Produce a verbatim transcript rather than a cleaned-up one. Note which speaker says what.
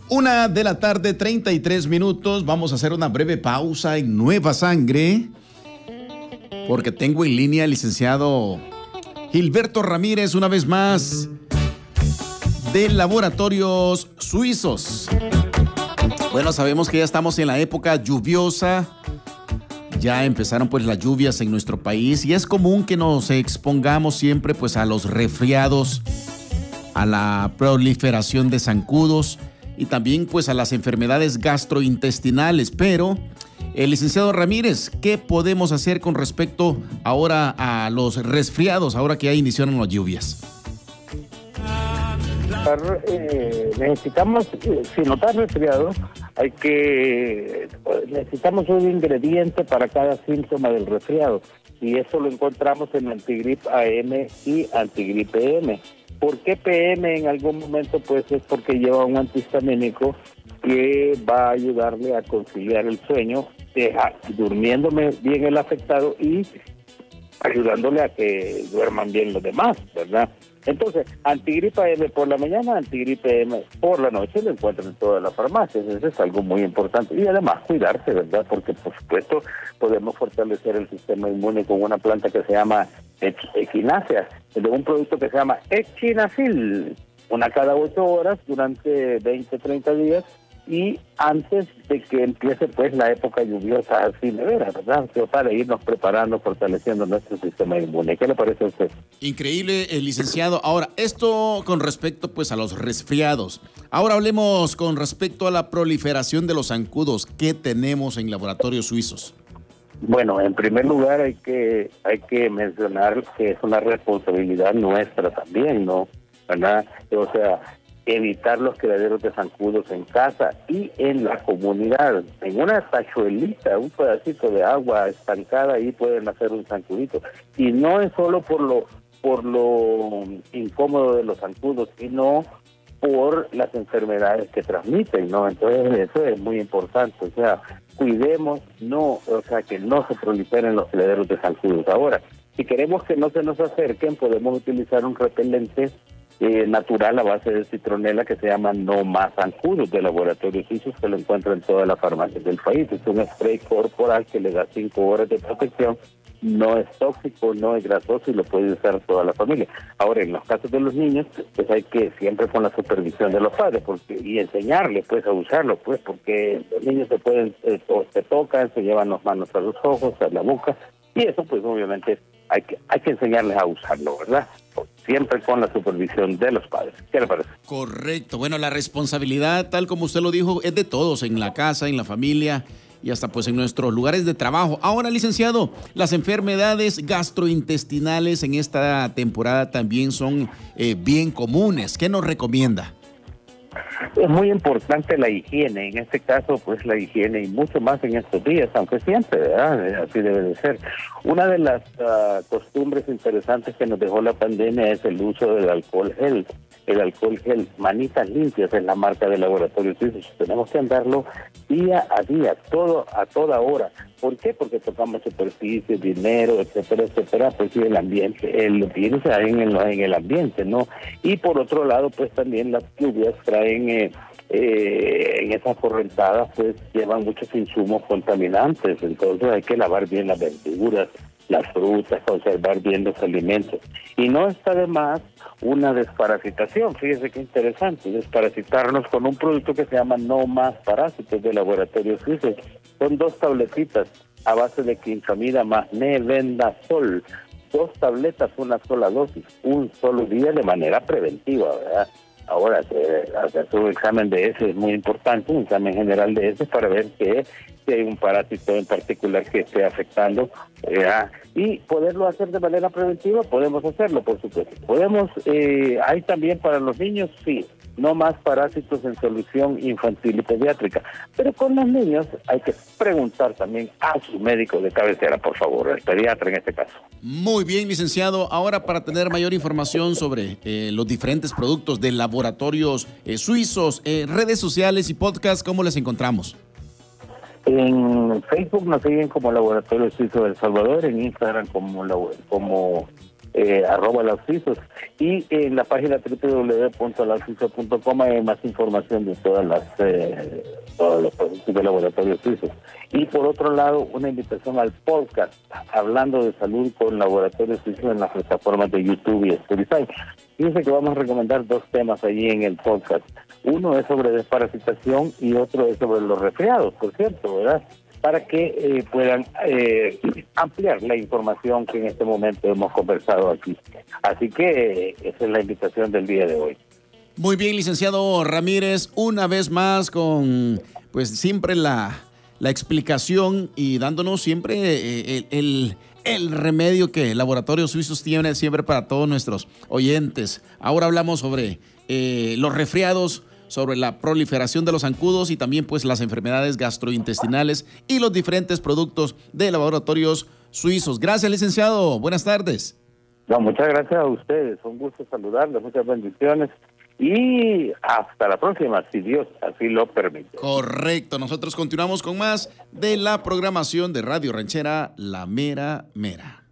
Speaker 1: Una de la tarde, treinta y tres minutos. Vamos a hacer una breve pausa en Nueva Sangre, porque tengo en línea al licenciado Gilberto Ramírez, una vez más, de Laboratorios Suizos. Bueno, sabemos que ya estamos en la época lluviosa. Ya empezaron pues las lluvias en nuestro país y es común que nos expongamos siempre pues a los resfriados, a la proliferación de zancudos y también pues a las enfermedades gastrointestinales. Pero, el licenciado Ramírez, ¿qué podemos hacer con respecto ahora a los resfriados, ahora que ya iniciaron las lluvias?
Speaker 2: Eh, necesitamos, si no estás resfriado, hay que, necesitamos un ingrediente para cada síntoma del resfriado y eso lo encontramos en Antigrip A M y Antigripe M. ¿Por qué P M en algún momento? Pues es porque lleva un antihistamínico que va a ayudarle a conciliar el sueño, deja, durmiéndome bien el afectado y ayudándole a que duerman bien los demás, ¿verdad? Entonces, Antigripe M por la mañana, Antigripe M por la noche, lo encuentran en todas las farmacias. Eso es algo muy importante. Y además cuidarse, ¿verdad? Porque, por supuesto, podemos fortalecer el sistema inmune con una planta que se llama equinácea, de un producto que se llama echinacil, una cada ocho horas durante veinte, treinta días, y antes de que empiece pues la época lluviosa así de veras, ¿verdad? O para irnos preparando, fortaleciendo nuestro sistema inmune. ¿Qué le parece a usted?
Speaker 1: Increíble, el licenciado. Ahora, esto con respecto pues a los resfriados. Ahora hablemos con respecto a la proliferación de los zancudos. ¿Qué tenemos en Laboratorios Suizos?
Speaker 2: Bueno, en primer lugar hay que hay que mencionar que es una responsabilidad nuestra también, ¿no? ¿Verdad? O sea, evitar los criaderos de zancudos en casa y en la comunidad. En una tachuelita, un pedacito de agua estancada, ahí pueden hacer un zancudito. Y no es solo por lo por lo incómodo de los zancudos, sino por las enfermedades que transmiten, ¿no? Entonces eso es muy importante. O sea, cuidemos, no, o sea, que no se proliferen los criaderos de zancudos. Ahora, si queremos que no se nos acerquen, podemos utilizar un repelente Eh, natural a base de citronela que se llama No Más Zancudos, de Laboratorios Suizos, que lo encuentra en todas las farmacias del país. Es un spray corporal que le da cinco horas de protección, no es tóxico, no es grasoso y lo puede usar toda la familia. Ahora, en los casos de los niños, pues hay que siempre con la supervisión de los padres porque y enseñarles pues a usarlo, pues porque los niños se pueden, eh, o se tocan, se llevan las manos a los ojos, a la boca, y eso pues obviamente hay que hay que enseñarles a usarlo, ¿verdad? Siempre con la supervisión de los padres. ¿Qué le parece?
Speaker 1: Correcto. Bueno, la responsabilidad, tal como usted lo dijo, es de todos, en la casa, en la familia y hasta pues en nuestros lugares de trabajo. Ahora, licenciado, las enfermedades gastrointestinales en esta temporada también son eh, bien comunes. ¿Qué nos recomienda?
Speaker 2: Es muy importante la higiene, en este caso pues la higiene y mucho más en estos días, aunque siempre, ¿verdad? Así debe de ser. Una de las uh, costumbres interesantes que nos dejó la pandemia es el uso del alcohol gel. El alcohol gel, Manitas Limpias, es la marca de Laboratorios Suizos. Tenemos que andarlo día a día, todo a toda hora. ¿Por qué? Porque tocamos superficies, dinero, etcétera, etcétera, pues sí, el ambiente, el virus hay en el, en el ambiente, ¿no? Y por otro lado, pues también las lluvias traen, eh, eh, en esas correntadas, pues llevan muchos insumos contaminantes, entonces hay que lavar bien las verduras, las frutas, conservar bien los alimentos. Y no está de más una desparasitación, fíjese qué interesante, desparasitarnos con un producto que se llama No Más Parásitos de Laboratorios Suizos. Son dos tabletitas a base de quinfamida más mebendazol, dos tabletas, una sola dosis, un solo día de manera preventiva, ¿verdad? Ahora, hacer un examen de ese es muy importante, un examen general de ese para ver que si hay un parásito en particular que esté afectando, eh, y poderlo hacer de manera preventiva, podemos hacerlo, por supuesto. Podemos, eh, hay también para los niños, sí, No Más Parásitos en solución infantil y pediátrica, pero con los niños hay que preguntar también a su médico de cabecera, por favor, el pediatra en este caso.
Speaker 1: Muy bien, licenciado. Ahora, para tener mayor información sobre eh, los diferentes productos de Laboratorios eh, Suizos, eh, redes sociales y podcast, ¿cómo les encontramos?
Speaker 2: En Facebook nos siguen como Laboratorio Suizo de El Salvador, en Instagram como, como eh, arroba lausuizos. Y en la página doble u doble u doble u punto lausuizo punto com hay más información de todas las eh, todos los productos de Laboratorios Suizos. Y por otro lado, una invitación al podcast Hablando de Salud con Laboratorios Suizos en las plataformas de YouTube y Spotify. Fíjense que vamos a recomendar dos temas allí en el podcast. Uno es sobre desparasitación y otro es sobre los resfriados, por cierto, ¿verdad? Para que eh, puedan eh, ampliar la información que en este momento hemos conversado aquí. Así que eh, esa es la invitación del día de hoy.
Speaker 1: Muy bien, licenciado Ramírez, una vez más con pues siempre la, la explicación y dándonos siempre eh, el, el, el remedio que Laboratorios Suizos tiene siempre para todos nuestros oyentes. Ahora hablamos sobre eh, los resfriados, sobre la proliferación de los zancudos y también pues las enfermedades gastrointestinales y los diferentes productos de Laboratorios Suizos. Gracias, licenciado. Buenas tardes.
Speaker 2: No, muchas gracias a ustedes. Un gusto saludarles. Muchas bendiciones. Y hasta la próxima, si Dios así lo permite.
Speaker 1: Correcto. Nosotros continuamos con más de la programación de Radio Ranchera La Mera Mera.